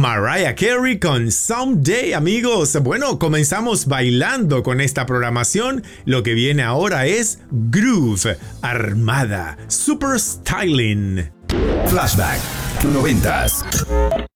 Mariah Carey con Someday, amigos. Bueno, comenzamos bailando con esta programación. Lo que viene ahora es Groove, Armada, Super Styling. Flashback 90s.